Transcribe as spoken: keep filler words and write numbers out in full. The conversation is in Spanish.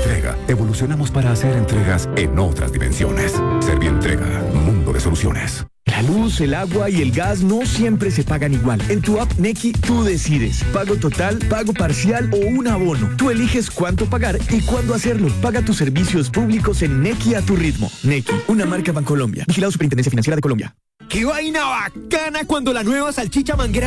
Servientrega. Evolucionamos para hacer entregas en otras dimensiones. Servientrega, mundo de soluciones. La luz, el agua y el gas no siempre se pagan igual. En tu app Nequi tú decides. Pago total, pago parcial o un abono. Tú eliges cuánto pagar y cuándo hacerlo. Paga tus servicios públicos en Nequi a tu ritmo. Nequi, una marca Bancolombia. Vigilado Superintendencia Financiera de Colombia. ¡Qué vaina bacana cuando la nueva salchicha Manguera